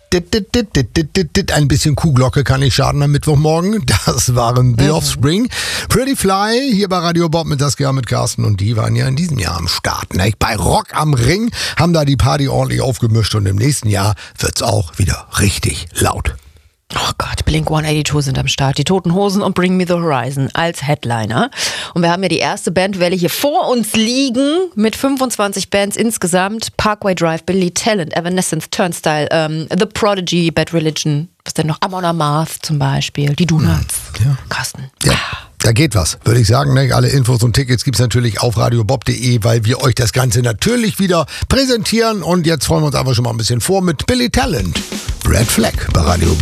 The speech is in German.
Ein bisschen Kuhglocke kann nicht schaden am Mittwochmorgen. Das waren The Offspring. Pretty Fly hier bei Radio Bob mit Saskia, mit Carsten, und die waren ja in diesem Jahr am Start. Ne? Bei Rock am Ring haben da die Party ordentlich aufgemischt und im nächsten Jahr wird's auch wieder richtig laut. Oh Gott, Blink-182 sind am Start. Die Toten Hosen und Bring Me the Horizon als Headliner. Und wir haben ja die erste Bandwelle hier vor uns liegen mit 25 Bands insgesamt. Parkway Drive, Billy Talent, Evanescence, Turnstile, The Prodigy, Bad Religion, was denn noch? Amon Amarth zum Beispiel, die Donuts. Ja. Carsten. Ja. Da geht was, würde ich sagen. Ne? Alle Infos und Tickets gibt's natürlich auf radiobob.de, weil wir euch das Ganze natürlich wieder präsentieren. Und jetzt freuen wir uns aber schon mal ein bisschen vor mit Billy Talent. Red Flag bei Radio Bob.